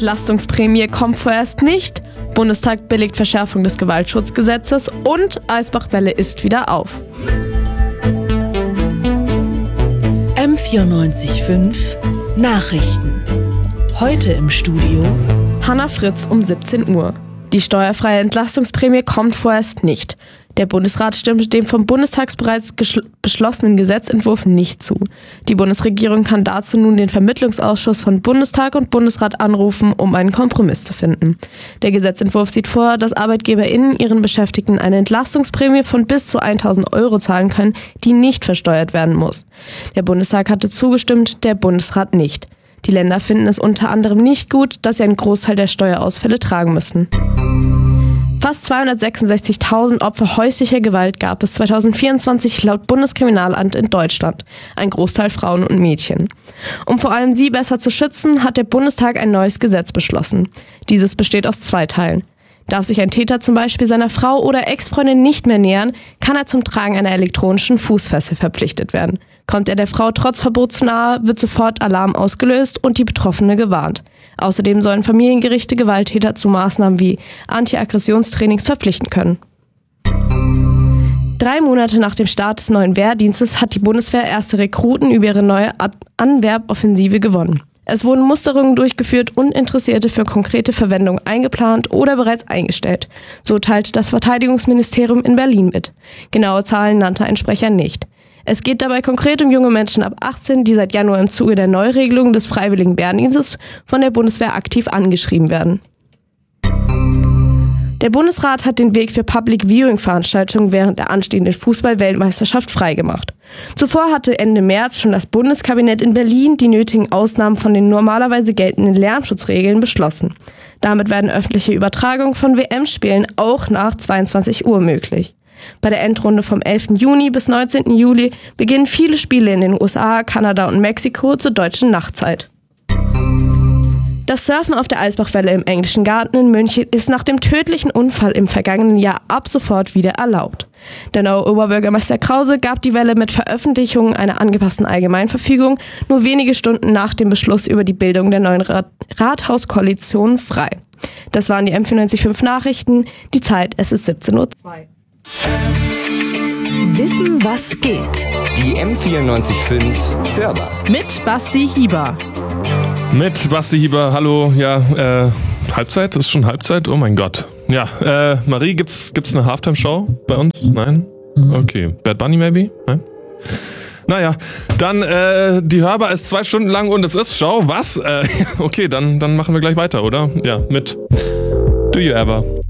Entlastungsprämie kommt vorerst nicht, Bundestag billigt Verschärfung des Gewaltschutzgesetzes und Eisbachwelle ist wieder auf. M94.5 Nachrichten. Heute im Studio Hannah Fritz um 17 Uhr. Die steuerfreie Entlastungsprämie kommt vorerst nicht. Der Bundesrat stimmte dem vom Bundestag bereits beschlossenen Gesetzentwurf nicht zu. Die Bundesregierung kann dazu nun den Vermittlungsausschuss von Bundestag und Bundesrat anrufen, um einen Kompromiss zu finden. Der Gesetzentwurf sieht vor, dass ArbeitgeberInnen ihren Beschäftigten eine Entlastungsprämie von bis zu 1.000 Euro zahlen können, die nicht versteuert werden muss. Der Bundestag hatte zugestimmt, der Bundesrat nicht. Die Länder finden es unter anderem nicht gut, dass sie einen Großteil der Steuerausfälle tragen müssen. Fast 266.000 Opfer häuslicher Gewalt gab es 2024 laut Bundeskriminalamt in Deutschland, ein Großteil Frauen und Mädchen. Um vor allem sie besser zu schützen, hat der Bundestag ein neues Gesetz beschlossen. Dieses besteht aus 2 Teilen. Darf sich ein Täter zum Beispiel seiner Frau oder Ex-Freundin nicht mehr nähern, kann er zum Tragen einer elektronischen Fußfessel verpflichtet werden. Kommt er der Frau trotz Verbot zu nahe, wird sofort Alarm ausgelöst und die Betroffene gewarnt. Außerdem sollen Familiengerichte Gewalttäter zu Maßnahmen wie Anti-Aggressionstrainings verpflichten können. 3 Monate nach dem Start des neuen Wehrdienstes hat die Bundeswehr erste Rekruten über ihre neue Anwerboffensive gewonnen. Es wurden Musterungen durchgeführt und Interessierte für konkrete Verwendung eingeplant oder bereits eingestellt. So teilte das Verteidigungsministerium in Berlin mit. Genaue Zahlen nannte ein Sprecher nicht. Es geht dabei konkret um junge Menschen ab 18, die seit Januar im Zuge der Neuregelung des freiwilligen Wehrdienstes von der Bundeswehr aktiv angeschrieben werden. Der Bundesrat hat den Weg für Public-Viewing-Veranstaltungen während der anstehenden Fußball-Weltmeisterschaft freigemacht. Zuvor hatte Ende März schon das Bundeskabinett in Berlin die nötigen Ausnahmen von den normalerweise geltenden Lärmschutzregeln beschlossen. Damit werden öffentliche Übertragungen von WM-Spielen auch nach 22 Uhr möglich. Bei der Endrunde vom 11. Juni bis 19. Juli beginnen viele Spiele in den USA, Kanada und Mexiko zur deutschen Nachtzeit. Das Surfen auf der Eisbachwelle im Englischen Garten in München ist nach dem tödlichen Unfall im vergangenen Jahr ab sofort wieder erlaubt. Der neue Oberbürgermeister Krause gab die Welle mit Veröffentlichung einer angepassten Allgemeinverfügung nur wenige Stunden nach dem Beschluss über die Bildung der neuen Rathauskoalition frei. Das waren die M94.5 Nachrichten. Die Zeit, es ist 17:02 Uhr. Wissen, was geht. Die M94.5 Hörbar. Mit Basti Hieber. Hallo. Ja, Halbzeit? Ist schon Halbzeit? Oh mein Gott. Ja, Marie, gibt's eine Halftime-Show bei uns? Nein? Okay. Bad Bunny maybe? Nein? Naja, dann die Hörbar ist 2 Stunden lang und es ist Show. Was? Okay, dann machen wir gleich weiter, oder? Ja, mit Do You Ever?